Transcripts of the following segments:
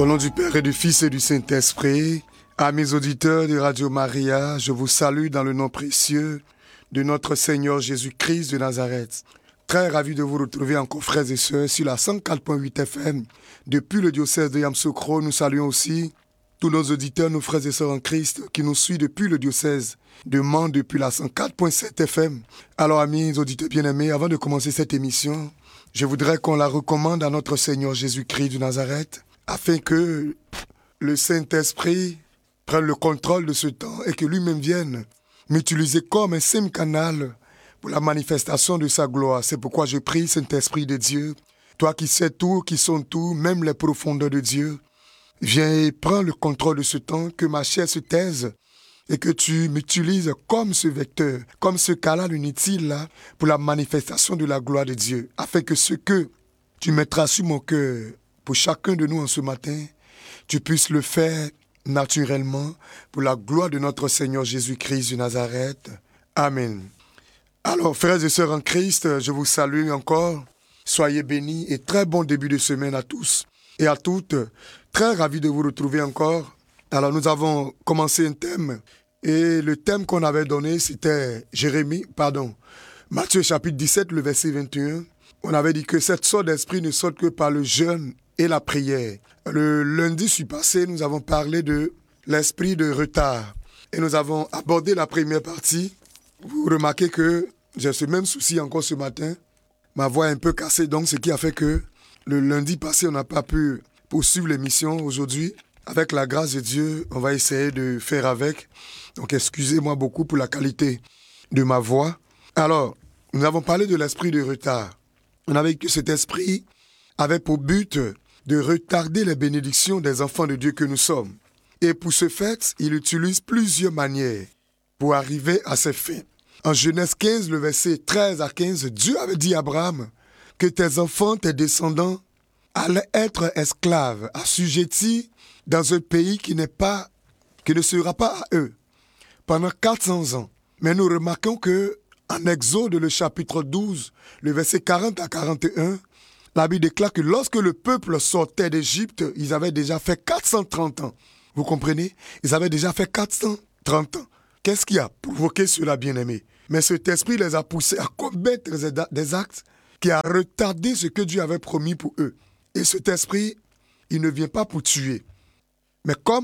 Au nom du Père et du Fils et du Saint-Esprit, à mes auditeurs de Radio Maria, je vous salue dans le nom précieux de notre Seigneur Jésus-Christ de Nazareth. Très ravi de vous retrouver encore, frères et sœurs, sur la 104.8 FM. Depuis le diocèse de Yamoussoukro, nous saluons aussi tous nos auditeurs, nos frères et sœurs en Christ, qui nous suivent depuis le diocèse de Mans, depuis la 104.7 FM. Alors, amis auditeurs bien-aimés, avant de commencer cette émission, je voudrais qu'on la recommande à notre Seigneur Jésus-Christ de Nazareth, afin que le Saint-Esprit prenne le contrôle de ce temps et que lui-même vienne m'utiliser comme un simple canal pour la manifestation de sa gloire. C'est pourquoi je prie, Saint-Esprit de Dieu, toi qui sais tout, qui sondes tout, même les profondeurs de Dieu, viens et prends le contrôle de ce temps, que ma chair se taise et que tu m'utilises comme ce vecteur, comme ce canal inutile là, pour la manifestation de la gloire de Dieu, afin que ce que tu mettras sur mon cœur pour chacun de nous en ce matin, tu puisses le faire naturellement pour la gloire de notre Seigneur Jésus-Christ de Nazareth. Amen. Alors, frères et sœurs en Christ, je vous salue encore. Soyez bénis et très bon début de semaine à tous et à toutes. Très ravi de vous retrouver encore. Alors, nous avons commencé un thème et le thème qu'on avait donné, c'était Matthieu chapitre 17, le verset 21. On avait dit que cette sorte d'esprit ne saute que par le jeûne et la prière. Le lundi passé, nous avons parlé de l'esprit de retard et nous avons abordé la première partie. Vous remarquez que j'ai ce même souci encore ce matin. Ma voix est un peu cassée, donc ce qui a fait que le lundi passé, on n'a pas pu poursuivre l'émission aujourd'hui. Avec la grâce de Dieu, on va essayer de faire avec. Donc excusez-moi beaucoup pour la qualité de ma voix. Alors, nous avons parlé de l'esprit de retard. On avait dit que cet esprit avait pour but de retarder les bénédictions des enfants de Dieu que nous sommes. Et pour ce fait, il utilise plusieurs manières pour arriver à ses fins. En Genèse 15, le verset 13 à 15, Dieu avait dit à Abraham que tes enfants, tes descendants, allaient être esclaves, assujettis dans un pays qui ne sera pas à eux, pendant 400 ans. Mais nous remarquons que en Exode, le chapitre 12, le verset 40 à 41, la Bible déclare que lorsque le peuple sortait d'Égypte, ils avaient déjà fait 430 ans. Vous comprenez? Ils avaient déjà fait 430 ans. Qu'est-ce qui a provoqué cela, bien-aimés? Mais cet esprit les a poussés à commettre des actes qui a retardé ce que Dieu avait promis pour eux. Et cet esprit, il ne vient pas pour tuer. Mais comme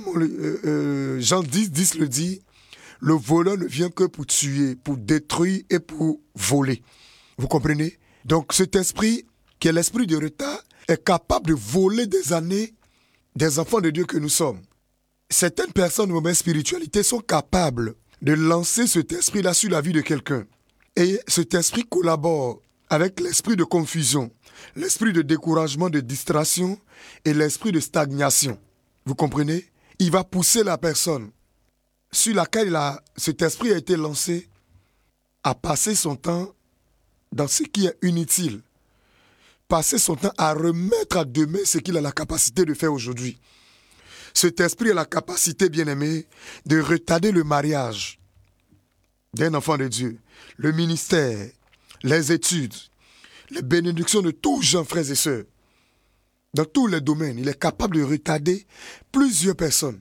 Jean 10 le dit, le voleur ne vient que pour tuer, pour détruire et pour voler. Vous comprenez? Donc cet esprit, qui est l'esprit de retard, est capable de voler des années des enfants de Dieu que nous sommes. Certaines personnes de mauvaise spiritualité sont capables de lancer cet esprit-là sur la vie de quelqu'un. Et cet esprit collabore avec l'esprit de confusion, l'esprit de découragement, de distraction et l'esprit de stagnation. Vous comprenez? Il va pousser la personne sur laquelle cet esprit a été lancé à passer son temps dans ce qui est inutile. Passer son temps à remettre à demain ce qu'il a la capacité de faire aujourd'hui. Cet esprit a la capacité, bien-aimé, de retarder le mariage d'un enfant de Dieu, le ministère, les études, les bénédictions de tous gens, frères et sœurs. Dans tous les domaines, il est capable de retarder plusieurs personnes.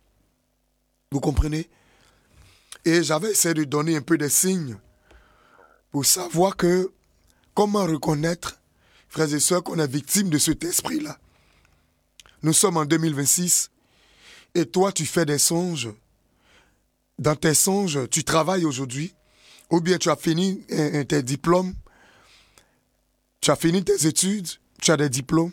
Vous comprenez? Et j'avais essayé de donner un peu des signes pour savoir comment reconnaître, frères et sœurs, qu'on est victime de cet esprit-là. Nous sommes en 2026 et toi, tu fais des songes. Dans tes songes, tu travailles aujourd'hui ou bien tu as fini tes diplômes, tu as fini tes études, tu as des diplômes.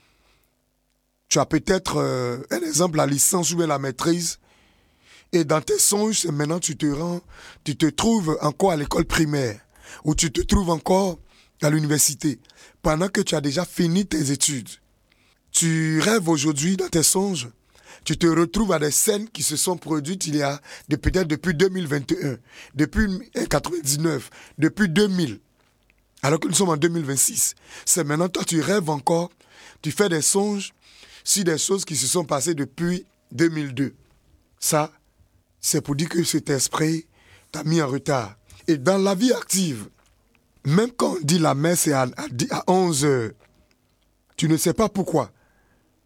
Tu as peut-être, un exemple, la licence ou bien la maîtrise. Et dans tes songes, maintenant tu te trouves encore à l'école primaire ou tu te trouves encore à l'université pendant que tu as déjà fini tes études. Tu rêves aujourd'hui dans tes songes, tu te retrouves à des scènes qui se sont produites peut-être depuis 2021, depuis 1999, depuis 2000, alors que nous sommes en 2026. C'est maintenant, toi tu rêves encore, tu fais des songes sur des choses qui se sont passées depuis 2002. Ça, c'est pour dire que cet esprit t'a mis en retard. Et dans la vie active, même quand on dit la messe est à 11 heures, tu ne sais pas pourquoi.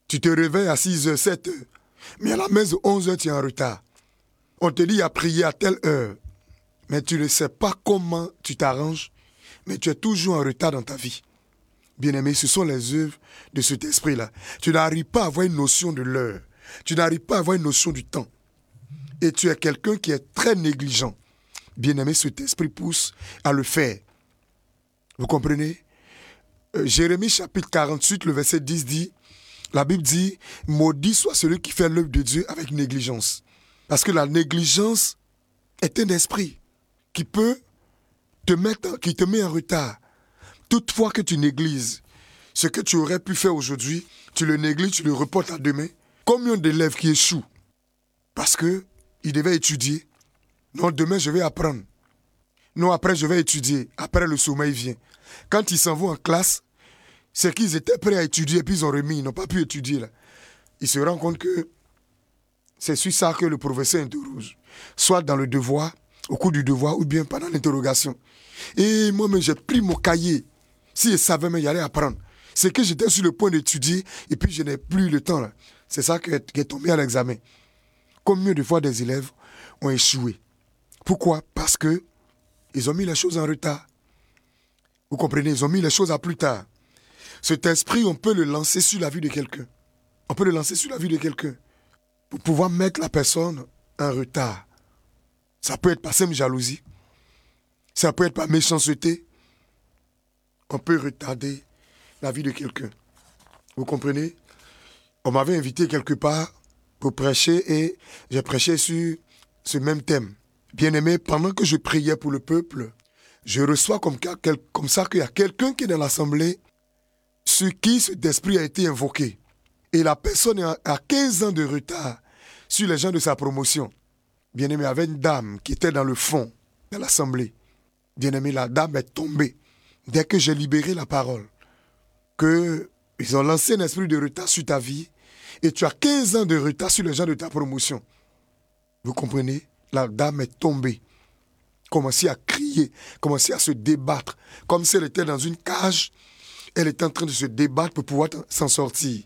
Tu te réveilles à 6h, 7h. Mais à la messe de 11h, tu es en retard. On te dit à prier à telle heure. Mais tu ne sais pas comment tu t'arranges. Mais tu es toujours en retard dans ta vie. Bien-aimé, ce sont les œuvres de cet esprit-là. Tu n'arrives pas à avoir une notion de l'heure. Tu n'arrives pas à avoir une notion du temps. Et tu es quelqu'un qui est très négligent. Bien-aimé, cet esprit pousse à le faire. Vous comprenez? Jérémie chapitre 48, le verset 10 dit, la Bible dit, maudit soit celui qui fait l'œuvre de Dieu avec négligence. Parce que la négligence est un esprit qui peut qui te met en retard. Toutefois que tu négliges ce que tu aurais pu faire aujourd'hui, tu le négliges, tu le reportes à demain. Combien d'élèves qui échouent parce qu'ils devaient étudier? Non, demain je vais apprendre. Non, après je vais étudier. Après le sommeil vient. Quand ils s'en vont en classe, c'est qu'ils étaient prêts à étudier et puis ils ont remis, ils n'ont pas pu étudier là. Ils se rendent compte que c'est sur ça que le professeur interroge. Soit dans le devoir, au cours du devoir, ou bien pendant l'interrogation. Et moi-même, j'ai pris mon cahier. Si je savais, mais j'allais apprendre. C'est que j'étais sur le point d'étudier et puis je n'ai plus le temps là. C'est ça qui est tombé à l'examen. Combien de fois des élèves ont échoué? Pourquoi? Parce que ils ont mis les choses en retard. Vous comprenez? Ils ont mis les choses à plus tard. Cet esprit, on peut le lancer sur la vie de quelqu'un. On peut le lancer sur la vie de quelqu'un pour pouvoir mettre la personne en retard. Ça peut être par simple jalousie. Ça peut être par méchanceté. On peut retarder la vie de quelqu'un. Vous comprenez? On m'avait invité quelque part pour prêcher et j'ai prêché sur ce même thème. Bien-aimé, pendant que je priais pour le peuple, je reçois comme ça qu'il y a quelqu'un qui est dans l'assemblée sur qui cet esprit a été invoqué. Et la personne a 15 ans de retard sur les gens de sa promotion. Bien-aimé, il y avait une dame qui était dans le fond de l'assemblée. Bien-aimé, la dame est tombée. Dès que j'ai libéré la parole, qu'ils ont lancé un esprit de retard sur ta vie et tu as 15 ans de retard sur les gens de ta promotion. Vous comprenez? La dame est tombée. Commençait à crier, commençait à se débattre. Comme si elle était dans une cage, elle était en train de se débattre pour pouvoir s'en sortir.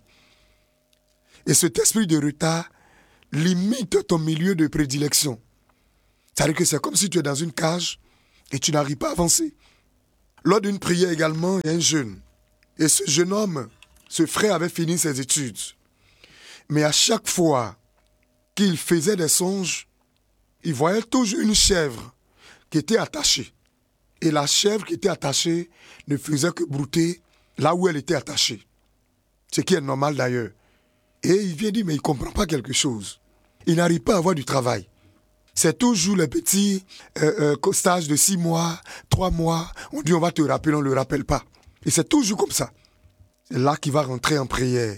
Et cet esprit de retard limite ton milieu de prédilection. C'est-à-dire que c'est comme si tu es dans une cage et tu n'arrives pas à avancer. Lors d'une prière également, il y a un jeune. Et ce jeune homme, ce frère avait fini ses études. Mais à chaque fois qu'il faisait des songes, il voyait toujours une chèvre qui était attachée. Et la chèvre qui était attachée ne faisait que brouter là où elle était attachée. Ce qui est normal d'ailleurs. Et il vient dire, mais il ne comprend pas quelque chose. Il n'arrive pas à avoir du travail. C'est toujours les petits stages de 6 mois, 3 mois. On dit, on va te rappeler, on ne le rappelle pas. Et c'est toujours comme ça. C'est là qu'il va rentrer en prière.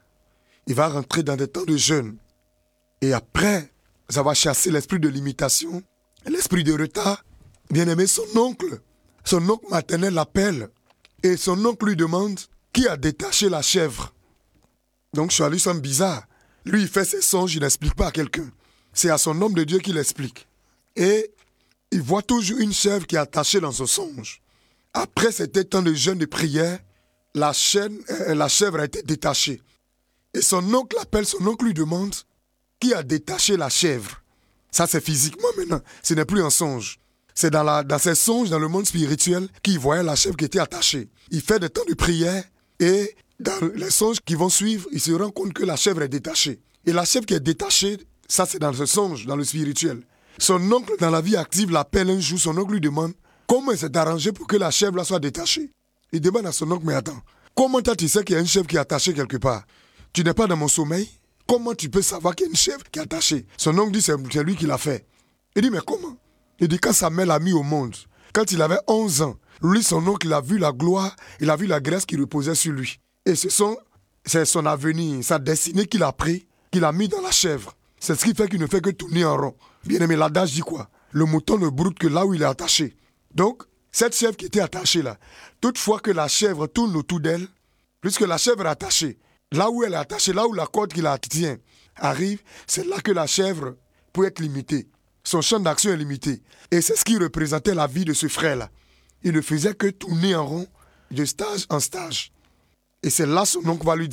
Il va rentrer dans des temps de jeûne. Et après, ça va chasser l'esprit de limitation, l'esprit de retard. Bien aimé, son oncle maternel l'appelle. Et son oncle lui demande qui a détaché la chèvre. Donc Charlie semble bizarre. Lui, il fait ses songes, il n'explique pas à quelqu'un. C'est à son homme de Dieu qu'il explique. Et il voit toujours une chèvre qui est attachée dans son songe. Après cet temps de jeûne de prière, la chèvre a été détachée. Et son oncle l'appelle, son oncle lui demande qui a détaché la chèvre. Ça, c'est physiquement maintenant. Ce n'est plus un songe. C'est dans ses songes, dans le monde spirituel, qu'il voyait la chèvre qui était attachée. Il fait des temps de prière et dans les songes qui vont suivre, il se rend compte que la chèvre est détachée. Et la chèvre qui est détachée, ça c'est dans ce songe, dans le spirituel. Son oncle, dans la vie active, l'appelle un jour, son oncle lui demande comment il s'est arrangé pour que la chèvre là soit détachée. Il demande à son oncle, mais attends, comment toi tu sais qu'il y a une chèvre qui est attachée quelque part? Tu n'es pas dans mon sommeil? Comment tu peux savoir qu'il y a une chèvre qui est attachée? Son oncle dit, c'est lui qui l'a fait. Il dit, mais comment? Il dit, quand sa mère l'a mis au monde, quand il avait 11 ans, lui, son oncle, il a vu la gloire, il a vu la grâce qui reposait sur lui. Et c'est son avenir, sa destinée qu'il a pris, qu'il a mis dans la chèvre. C'est ce qui fait qu'il ne fait que tourner en rond. Bien aimé, l'adage dit quoi? Le mouton ne broute que là où il est attaché. Donc, cette chèvre qui était attachée là, toutefois que la chèvre tourne autour d'elle, puisque la chèvre est attachée, là où elle est attachée, là où la corde qui la tient arrive, c'est là que la chèvre peut être limitée. Son champ d'action est limité. Et c'est ce qui représentait la vie de ce frère-là. Il ne faisait que tourner en rond de stage en stage. Et c'est là son oncle va lui dire,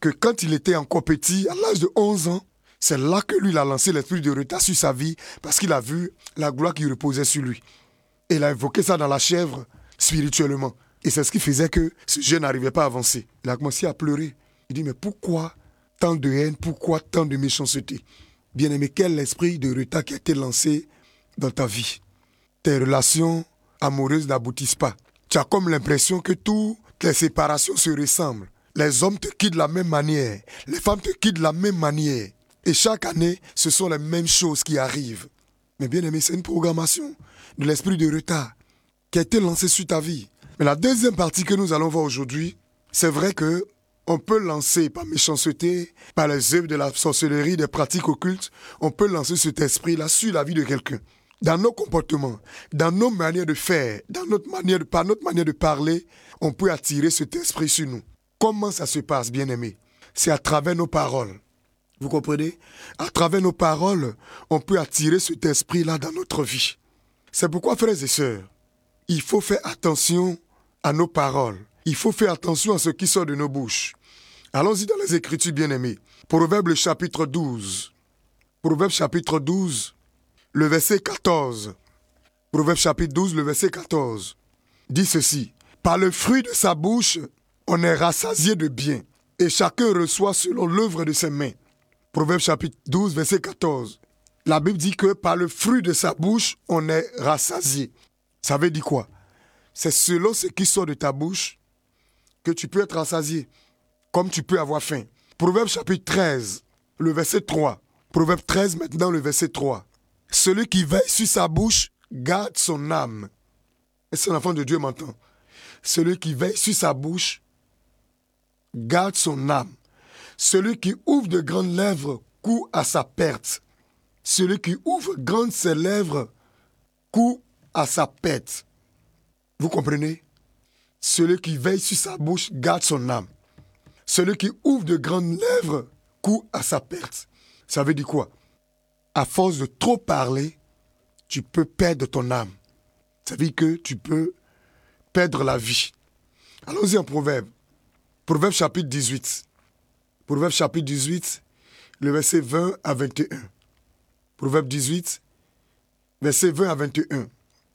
que quand il était encore petit, à l'âge de 11 ans, c'est là que lui, il a lancé l'esprit de retard sur sa vie parce qu'il a vu la gloire qui reposait sur lui. Et il a invoqué ça dans la chèvre spirituellement. Et c'est ce qui faisait que ce jeune n'arrivait pas à avancer. Il a commencé à pleurer. Il dit, mais pourquoi tant de haine, pourquoi tant de méchanceté? Bien-aimé, quel esprit de retard qui a été lancé dans ta vie? Tes relations amoureuses n'aboutissent pas. Tu as comme l'impression que toutes les séparations se ressemblent. Les hommes te quittent de la même manière. Les femmes te quittent de la même manière. Et chaque année, ce sont les mêmes choses qui arrivent. Mais bien aimé, c'est une programmation de l'esprit de retard qui a été lancée sur ta vie. Mais la deuxième partie que nous allons voir aujourd'hui, c'est vrai que on peut lancer par méchanceté, par les œuvres de la sorcellerie, des pratiques occultes, on peut lancer cet esprit-là sur la vie de quelqu'un. Dans nos comportements, dans nos manières de faire, par notre manière de parler, on peut attirer cet esprit sur nous. Comment ça se passe, bien-aimé? C'est à travers nos paroles. Vous comprenez? À travers nos paroles, on peut attirer cet esprit-là dans notre vie. C'est pourquoi, frères et sœurs, il faut faire attention à nos paroles. Il faut faire attention à ce qui sort de nos bouches. Allons-y dans les Écritures, bien-aimés. Proverbe chapitre 12. Proverbe chapitre 12, le verset 14. Proverbe chapitre 12, le verset 14. Dit ceci. Par le fruit de sa bouche, on est rassasié de bien, et chacun reçoit selon l'œuvre de ses mains. Proverbe chapitre 12, verset 14. La Bible dit que par le fruit de sa bouche, on est rassasié. Ça veut dire quoi? C'est selon ce qui sort de ta bouche que tu peux être rassasié, comme tu peux avoir faim. Proverbe chapitre 13, le verset 3. Proverbe 13, maintenant le verset 3. Celui qui veille sur sa bouche garde son âme. Est-ce que l'enfant de Dieu m'entend? Celui qui veille sur sa bouche garde son âme. Celui qui ouvre de grandes lèvres court à sa perte. Celui qui ouvre grandes ses lèvres court à sa perte. Vous comprenez? Celui qui veille sur sa bouche garde son âme. Celui qui ouvre de grandes lèvres court à sa perte. Ça veut dire quoi? À force de trop parler, tu peux perdre ton âme. Ça veut dire que tu peux perdre la vie. Allons-y en Proverbe. Proverbe chapitre 18. Proverbe chapitre 18, le verset 20 à 21. Proverbe 18, verset 20 à 21.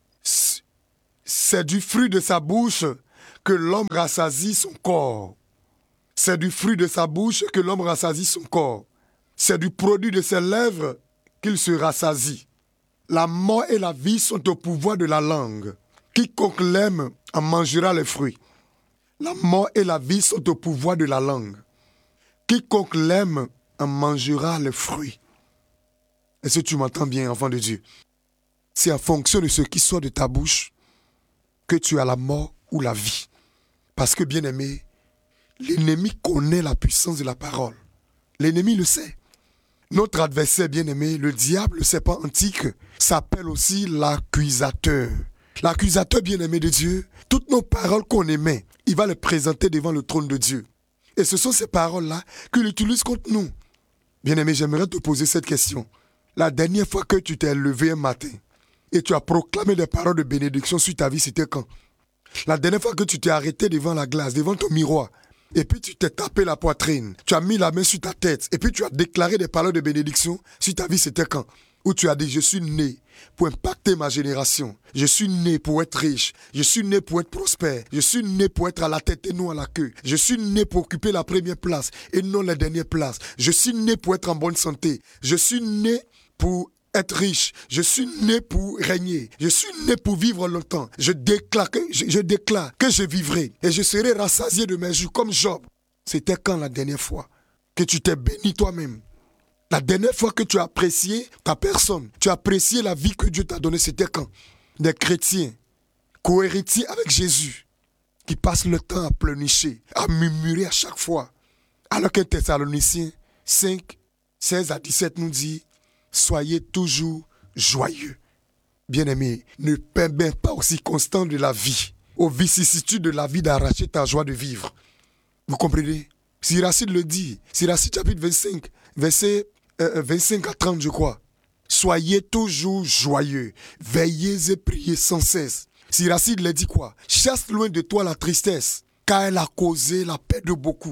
C'est du fruit de sa bouche que l'homme rassasie son corps. C'est du fruit de sa bouche que l'homme rassasie son corps. C'est du produit de ses lèvres qu'il se rassasie. La mort et la vie sont au pouvoir de la langue. Quiconque l'aime en mangera les fruits. La mort et la vie sont au pouvoir de la langue. Quiconque l'aime en mangera les fruits. Est-ce que tu m'entends bien, enfant de Dieu? C'est en fonction de ce qui sort de ta bouche que tu as la mort ou la vie. Parce que, bien-aimé, l'ennemi connaît la puissance de la parole. L'ennemi le sait. Notre adversaire, bien-aimé, le diable, le serpent antique, s'appelle aussi l'accusateur. L'accusateur, bien-aimé de Dieu, toutes nos paroles qu'on émet, il va les présenter devant le trône de Dieu. Et ce sont ces paroles-là qu'il utilise contre nous. Bien-aimé, j'aimerais te poser cette question. La dernière fois que tu t'es levé un matin et tu as proclamé des paroles de bénédiction sur ta vie, c'était quand? La dernière fois que tu t'es arrêté devant la glace, devant ton miroir, et puis tu t'es tapé la poitrine, tu as mis la main sur ta tête, et puis tu as déclaré des paroles de bénédiction sur ta vie, c'était quand? Où tu as dit, je suis né pour impacter ma génération. Je suis né pour être riche. Je suis né pour être prospère. Je suis né pour être à la tête et non à la queue. Je suis né pour occuper la première place et non la dernière place. Je suis né pour être en bonne santé. Je suis né pour être riche. Je suis né pour régner. Je suis né pour vivre longtemps. Je déclare que je vivrai et je serai rassasié de mes jours comme Job. C'était quand la dernière fois que tu t'es béni toi-même? La dernière fois que tu as apprécié ta personne, tu as apprécié la vie que Dieu t'a donnée, c'était quand? Des chrétiens, co-héritiers avec Jésus, qui passent le temps à pleurnicher, à murmurer à chaque fois. Alors qu'un Thessaloniciens 5, 16 à 17 nous dit, soyez toujours joyeux. Bien-aimé, ne permets pas aux circonstances de la vie, aux vicissitudes de la vie d'arracher ta joie de vivre. Vous comprenez? Siracide le dit, Siracide chapitre 25, verset 25 à 30, je crois. Soyez toujours joyeux, veillez et priez sans cesse. Siracide le dit quoi? Chasse loin de toi la tristesse, car elle a causé la paix de beaucoup.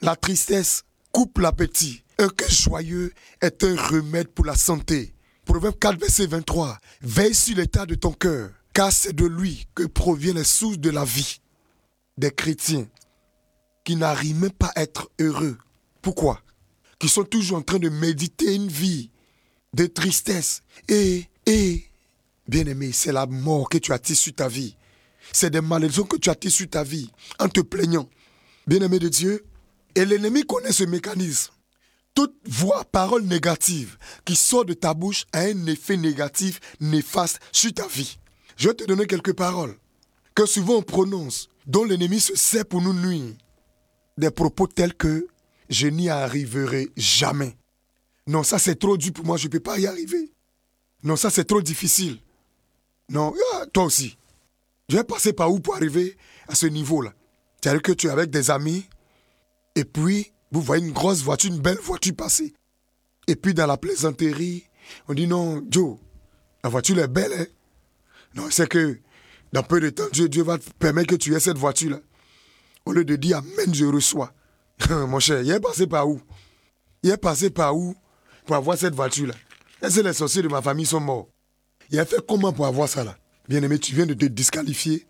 La tristesse coupe l'appétit. Un cœur joyeux est un remède pour la santé. Proverbe 4, verset 23. Veille sur l'état de ton cœur, car c'est de lui que proviennent les sources de la vie. Des chrétiens qui n'arrivent même pas à être heureux. Pourquoi? Qui sont toujours en train de méditer une vie de tristesse. Et, bien-aimé, c'est la mort que tu attires sur ta vie. C'est des malédictions que tu attires sur ta vie en te plaignant. Bien-aimé de Dieu, et l'ennemi connaît ce mécanisme. Toute voix, parole négative qui sort de ta bouche a un effet négatif, néfaste sur ta vie. Je vais te donner quelques paroles que souvent on prononce, dont l'ennemi se sert pour nous nuire. Des propos tels que « je n'y arriverai jamais ». Non, ça c'est trop dur pour moi, je ne peux pas y arriver. Non, ça c'est trop difficile. Non, toi aussi. Je vais passer par où pour arriver à ce niveau-là? C'est-à-dire que tu es avec des amis, et puis vous voyez une grosse voiture, une belle voiture passer. Et puis dans la plaisanterie, on dit non, Joe, la voiture est belle, hein? Non, c'est que dans peu de temps, Dieu va te permettre que tu aies cette voiture-là. Au lieu de dire amen, je reçois. Mon cher, il est passé par où? Il est passé par où pour avoir cette voiture-là? Est-ce que les sorciers de ma famille sont morts? Il a fait comment pour avoir ça là? Bien-aimé, tu viens de te disqualifier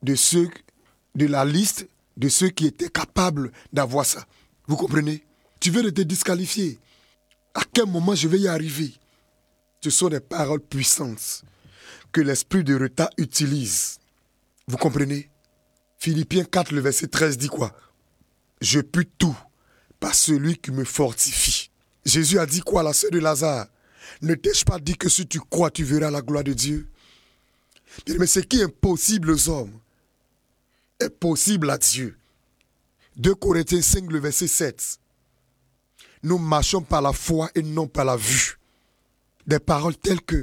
de la liste de ceux qui étaient capables d'avoir ça. Vous comprenez? Tu viens de te disqualifier. À quel moment je vais y arriver? Ce sont des paroles puissantes que l'esprit de retard utilise. Vous comprenez? Philippiens 4, le verset 13 dit quoi? Je puis tout par celui qui me fortifie. Jésus a dit quoi à la sœur de Lazare? Ne t'ai-je pas dit que si tu crois, tu verras la gloire de Dieu? Mais ce qui est impossible aux hommes est possible à Dieu. 2 Corinthiens 5, le verset 7. Nous marchons par la foi et non par la vue. Des paroles telles que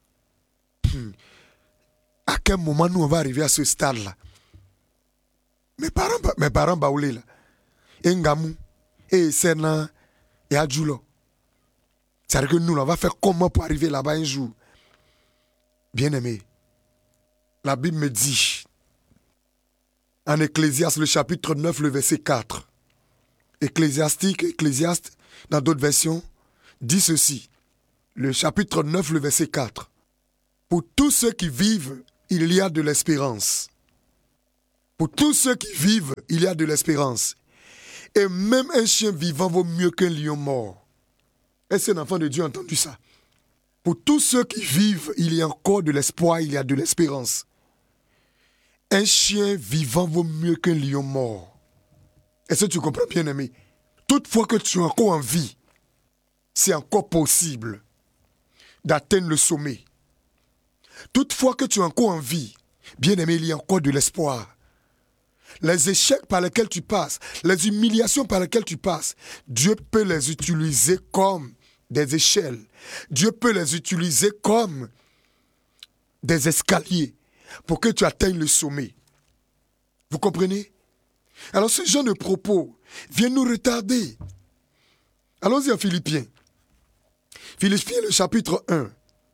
à quel moment nous on va arriver à ce stade-là? Mes parents baoulés là. Et Ngamou, et Sena, et Adjulo. C'est-à-dire que nous, on va faire comment pour arriver là-bas un jour? Bien-aimé, la Bible me dit, en Ecclésiaste, le chapitre 9, le verset 4, Ecclésiaste, dans d'autres versions, dit ceci, le chapitre 9, le verset 4, pour tous ceux qui vivent, il y a de l'espérance. Pour tous ceux qui vivent, il y a de l'espérance. Et même un chien vivant vaut mieux qu'un lion mort. Est-ce qu'un enfant de Dieu a entendu ça? Pour tous ceux qui vivent, il y a encore de l'espoir, il y a de l'espérance. Un chien vivant vaut mieux qu'un lion mort. Est-ce que tu comprends, bien-aimé? Toutefois que tu es encore en vie, c'est encore possible d'atteindre le sommet. Toutefois que tu es encore en vie, bien-aimé, il y a encore de l'espoir. Les échecs par lesquels tu passes, les humiliations par lesquelles tu passes, Dieu peut les utiliser comme des échelles. Dieu peut les utiliser comme des escaliers pour que tu atteignes le sommet. Vous comprenez? Alors ce genre de propos vient nous retarder. Allons-y en Philippiens. Philippiens le chapitre 1.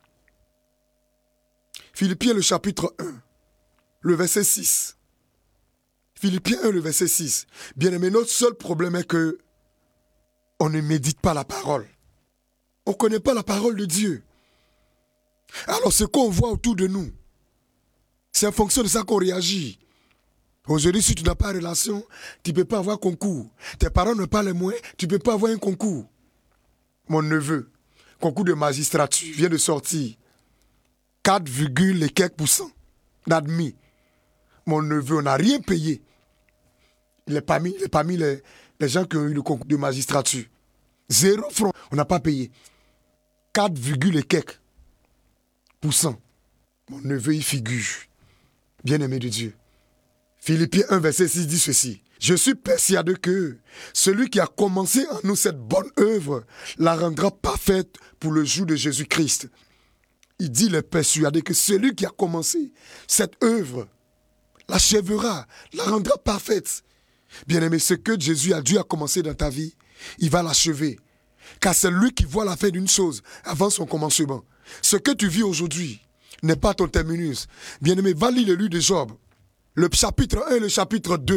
Philippiens le chapitre 1, le verset 6. Philippiens 1, le verset 6. Bien-aimé, notre seul problème est que on ne médite pas la parole. On ne connaît pas la parole de Dieu. Alors ce qu'on voit autour de nous, c'est en fonction de ça qu'on réagit. Aujourd'hui, si tu n'as pas de relation, tu ne peux pas avoir concours. Tes parents ne parlent moins, tu ne peux pas avoir un concours. Mon neveu, concours de magistrature, vient de sortir. 4, et quelques % d'admis. Mon neveu, on n'a rien payé. Il est parmi les gens qui ont eu le concours de magistrature. 0 franc, on n'a pas payé. 4, et quelques %. Mon neveu y figure. Bien-aimé de Dieu. Philippiens 1, verset 6 dit ceci. Je suis persuadé que celui qui a commencé en nous cette bonne œuvre la rendra parfaite pour le jour de Jésus-Christ. Il dit, il est persuadé que celui qui a commencé cette œuvre l'achèvera, la rendra parfaite. Bien-aimé, ce que Dieu a commencé dans ta vie, il va l'achever. Car c'est lui qui voit la fin d'une chose avant son commencement. Ce que tu vis aujourd'hui n'est pas ton terminus. Bien-aimé, va lire le livre de Job. Le chapitre 1 et le chapitre 2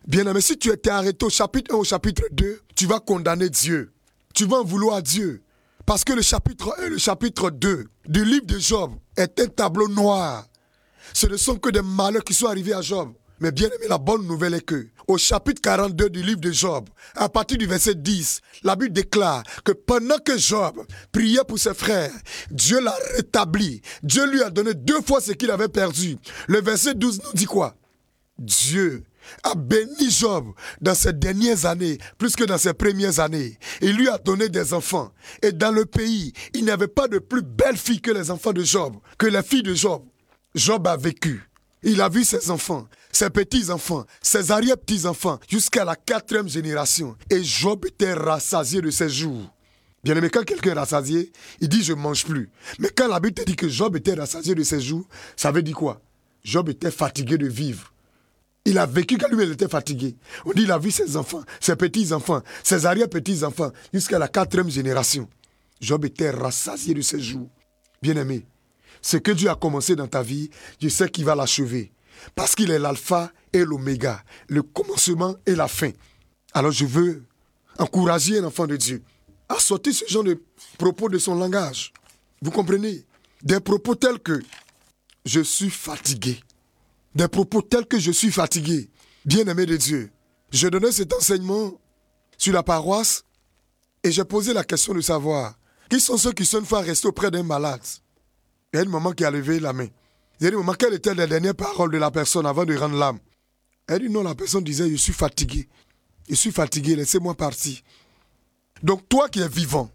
Bien-aimé, si tu étais arrêté au chapitre 1, au chapitre 2, tu vas condamner Dieu. Tu vas en vouloir à Dieu. Parce que le chapitre 1 et le chapitre 2 du livre de Job est un tableau noir. Ce ne sont que des malheurs qui sont arrivés à Job. Mais bien aimé, la bonne nouvelle est que, au chapitre 42 du livre de Job, à partir du verset 10, la Bible déclare que pendant que Job priait pour ses frères, Dieu l'a rétabli. Dieu lui a donné 2 fois ce qu'il avait perdu. Le verset 12 nous dit quoi? Dieu a béni Job dans ses dernières années, plus que dans ses premières années. Il lui a donné des enfants. Et dans le pays, il n'y avait pas de plus belle fille que les enfants de Job, que les filles de Job. Job a vécu. Il a vu ses enfants, ses petits-enfants, ses arrière-petits-enfants, jusqu'à la 4e génération. Et Job était rassasié de ses jours. Bien aimé, quand quelqu'un est rassasié, il dit « je ne mange plus ». Mais quand la Bible te dit que Job était rassasié de ses jours, ça veut dire quoi? Job était fatigué de vivre. Il a vécu quand lui-même était fatigué. On dit qu'il a vu ses enfants, ses petits-enfants, ses arrière-petits-enfants, jusqu'à la 4e génération. Job était rassasié de ses jours. Bien-aimé, ce que Dieu a commencé dans ta vie, je sais qu'il va l'achever. Parce qu'il est l'alpha et l'oméga, le commencement et la fin. Alors je veux encourager un enfant de Dieu à sortir ce genre de propos de son langage. Vous comprenez? Des propos tels que « je suis fatigué ». Des propos tels que « je suis fatigué ». Bien-aimé de Dieu, je donnais cet enseignement sur la paroisse et j'ai posé la question de savoir qui sont ceux qui sont une fois restés auprès d'un malade. Il y a une maman qui a levé la main. J'ai dit, maman, quelles étaient les dernières paroles de la personne avant de rendre l'âme? Elle dit, non, la personne disait, je suis fatigué. Je suis fatigué, laissez-moi partir. Donc, toi qui es vivant,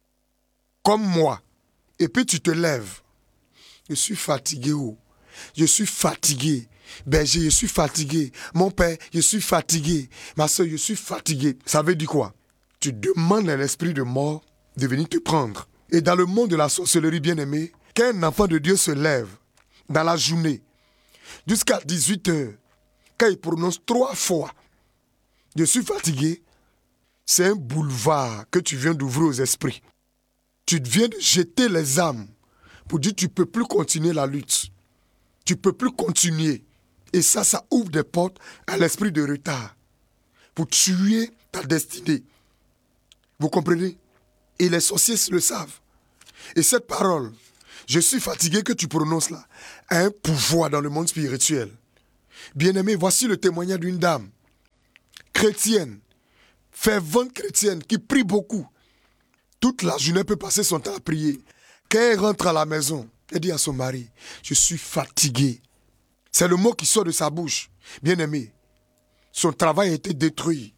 comme moi, et puis tu te lèves, je suis fatigué, oh. Je suis fatigué. Berger, je suis fatigué. Mon père, je suis fatigué. Ma soeur, je suis fatigué. Ça veut dire quoi? Tu demandes à l'esprit de mort de venir te prendre. Et dans le monde de la sorcellerie bien-aimée, quand un enfant de Dieu se lève dans la journée, jusqu'à 18 heures, quand il prononce 3 fois, je suis fatigué, c'est un boulevard que tu viens d'ouvrir aux esprits. Tu viens de jeter les âmes pour dire tu ne peux plus continuer la lutte. Tu ne peux plus continuer. Et ça ouvre des portes à l'esprit de retard pour tuer ta destinée. Vous comprenez? Et les sorciers le savent. Et cette parole, je suis fatigué que tu prononces là, a un pouvoir dans le monde spirituel. Bien-aimé, voici le témoignage d'une dame chrétienne, fervente chrétienne, qui prie beaucoup. Toute la journée, elle peut passer son temps à prier. Quand elle rentre à la maison, elle dit à son mari, je suis fatigué. C'est le mot qui sort de sa bouche. Bien-aimé, son travail a été détruit.